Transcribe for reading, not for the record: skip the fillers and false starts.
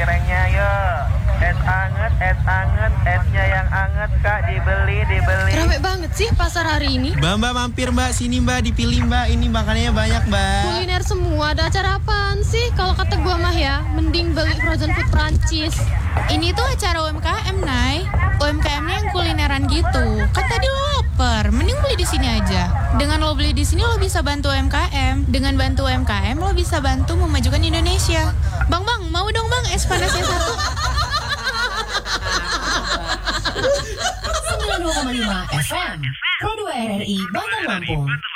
cirengnya yuk. Es anget, esnya yang anget Kak, dibeli. Rame banget sih pasar hari ini. Mbak mampir Mbak, sini Mbak, dipilih Mbak, ini makanannya banyak Mbak. Kuliner semua, ada acara apaan sih? Kalau kata gua mah ya, mending beli frozen food Prancis. Ini tuh acara UMKM, Nay. UMKM-nya yang kulineran gitu. Kan tadi lo lapar, mending beli di sini aja. Dengan lo beli di sini lo bisa bantu UMKM. Dengan bantu UMKM lo bisa bantu memajukan Indonesia. Bang, mau dong Bang es panasnya 1. 92,5 FM Pro 2 RRI Bandar Lampung.